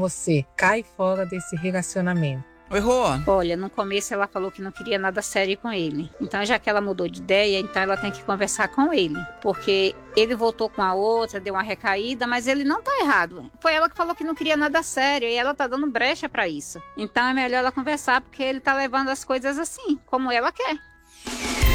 você cai fora desse relacionamento? Oi, Rô. Olha, no começo ela falou que não queria nada sério com ele. Então, já que ela mudou de ideia, então ela tem que conversar com ele. Porque ele voltou com a outra, deu uma recaída, mas ele não tá errado. Foi ela que falou que não queria nada sério e ela tá dando brecha pra isso. Então, é melhor ela conversar, porque ele tá levando as coisas assim, como ela quer.